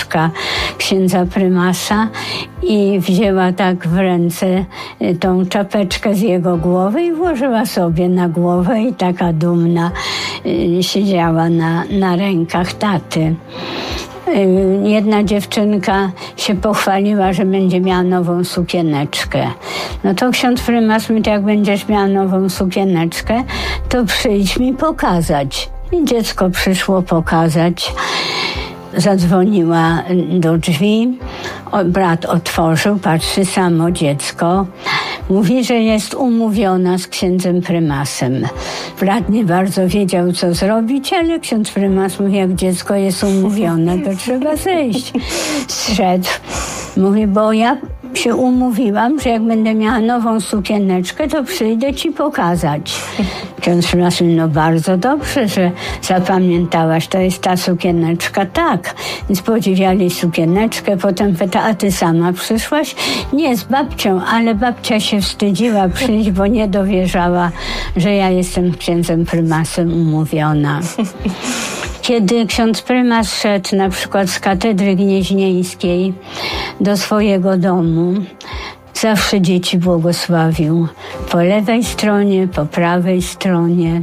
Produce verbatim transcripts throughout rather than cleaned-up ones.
czapeczka księdza prymasa i wzięła tak w ręce tą czapeczkę z jego głowy i włożyła sobie na głowę i taka dumna siedziała na, na rękach taty. Jedna dziewczynka się pochwaliła, że będzie miała nową sukieneczkę. No to ksiądz prymas mówi, jak będziesz miała nową sukieneczkę, to przyjdź mi pokazać. I dziecko przyszło pokazać. Zadzwoniła do drzwi, o, brat otworzył, patrzy, samo dziecko. Mówi, że jest umówiona z księdzem prymasem. Brat nie bardzo wiedział, co zrobić, ale ksiądz prymas mówi, jak dziecko jest umówione, to trzeba zejść. Zszedł. Mówi, bo ja się umówiłam, że jak będę miała nową sukieneczkę, to przyjdę ci pokazać. Ksiądz prymas mówi, no bardzo dobrze, że zapamiętałaś, to jest ta sukieneczka. Tak. Więc podziwiali sukieneczkę, potem pyta, a ty sama przyszłaś? Nie, z babcią, ale babcia się wstydziła przyjść, bo nie dowierzała, że ja jestem księdzem prymasem umówiona. Kiedy ksiądz prymas szedł na przykład z katedry gnieźnieńskiej do swojego domu, zawsze dzieci błogosławił. Po lewej stronie, po prawej stronie.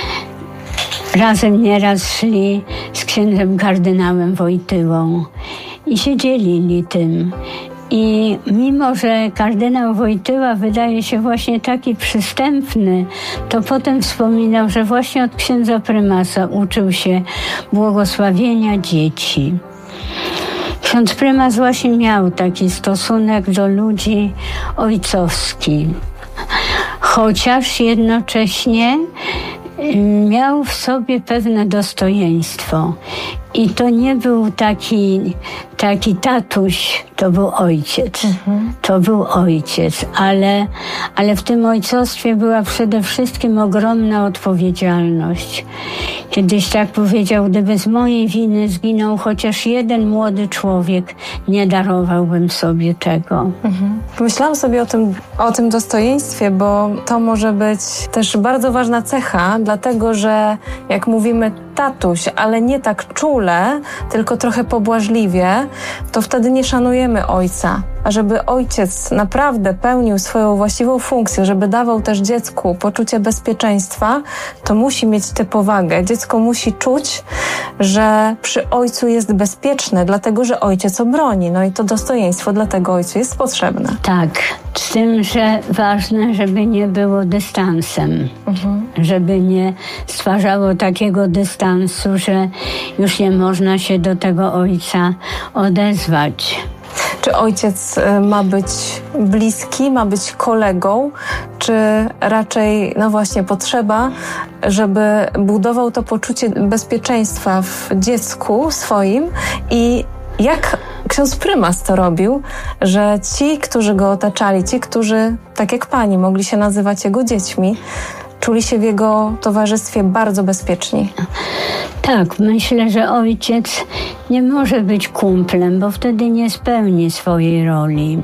Razem nieraz szli z księdzem kardynałem Wojtyłą i się dzielili tym. I mimo, że kardynał Wojtyła wydaje się właśnie taki przystępny, to potem wspominał, że właśnie od księdza prymasa uczył się błogosławienia dzieci. Ksiądz prymas właśnie miał taki stosunek do ludzi ojcowski, chociaż jednocześnie miał w sobie pewne dostojeństwo. I to nie był taki, taki tatuś, to był ojciec. Mhm. To był ojciec, ale, ale w tym ojcostwie była przede wszystkim ogromna odpowiedzialność. Kiedyś tak powiedział, gdyby z mojej winy zginął chociaż jeden młody człowiek, nie darowałbym sobie tego. Mhm. Pomyślałam sobie o tym, o tym dostojeństwie, bo to może być też bardzo ważna cecha, dlatego że jak mówimy tatuś, ale nie tak czule, tylko trochę pobłażliwie, to wtedy nie szanujemy ojca. A żeby ojciec naprawdę pełnił swoją właściwą funkcję, żeby dawał też dziecku poczucie bezpieczeństwa, to musi mieć tę powagę. Dziecko musi czuć, że przy ojcu jest bezpieczne, dlatego że ojciec obroni. No i to dostojeństwo dla tego ojcu jest potrzebne. Tak, z tym, że ważne, żeby nie było dystansem. Mhm. Żeby nie stwarzało takiego dystansu, że już nie można się do tego ojca odezwać. Czy ojciec ma być bliski, ma być kolegą, czy raczej, no właśnie, potrzeba, żeby budował to poczucie bezpieczeństwa w dziecku swoim i jak ksiądz prymas to robił, że ci, którzy go otaczali, ci, którzy, tak jak pani, mogli się nazywać jego dziećmi, czuli się w jego towarzystwie bardzo bezpieczni. Tak, myślę, że ojciec nie może być kumplem, bo wtedy nie spełni swojej roli.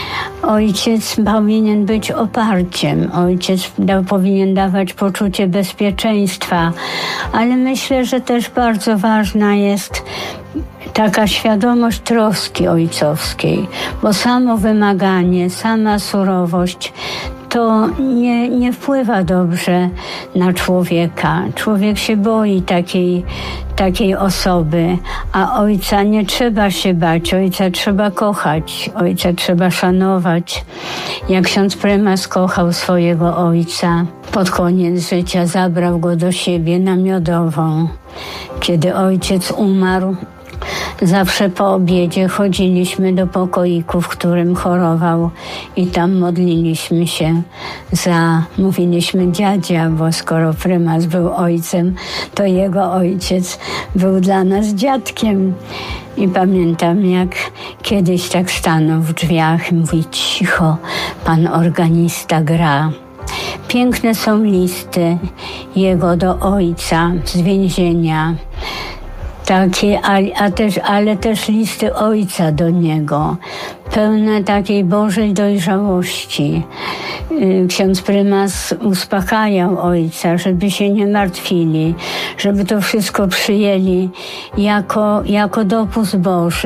Ojciec powinien być oparciem, ojciec da, powinien dawać poczucie bezpieczeństwa, ale myślę, że też bardzo ważna jest taka świadomość troski ojcowskiej, bo samo wymaganie, sama surowość to nie, nie wpływa dobrze na człowieka. Człowiek się boi takiej, takiej osoby, a ojca nie trzeba się bać, ojca trzeba kochać, ojca trzeba szanować. Jak ksiądz prymas kochał swojego ojca, pod koniec życia zabrał go do siebie na Miodową. Kiedy ojciec umarł, zawsze po obiedzie chodziliśmy do pokoiku, w którym chorował i tam modliliśmy się za, mówiliśmy dziadzia, bo skoro prymas był ojcem, to jego ojciec był dla nas dziadkiem. I pamiętam, jak kiedyś tak stanął w drzwiach i mówi: cicho, pan organista gra. Piękne są listy jego do ojca z więzienia. Takie, a, a też, ale też listy ojca do niego, pełne takiej Bożej dojrzałości. Ksiądz prymas uspokajał ojca, żeby się nie martwili, żeby to wszystko przyjęli jako, jako dopust Boży.